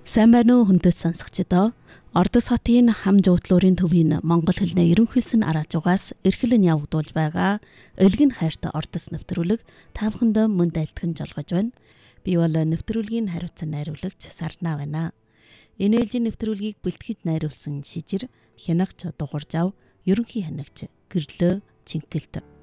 Сайн байна уу хүндэт сонсогчдоо. Ордос хотын хам жуудлуурын төвийн Монгол хэлний ерөнхийлсөн араажугаас эрхлэн явагдуулж байгаа Элгэн хайртай ордос нэвтрүүлэг та бүхэнд мөн дайлтган жолгож байна. Би бол нэвтрүүлгийн хариуцсан найруулагч Сарна байна. Энэ ээлжийн нэвтрүүлгийг бэлтгэж найруулсан шижир Хянагч Дугуйржав, ерөнхий хянагч Гэрлөө Чингэлт.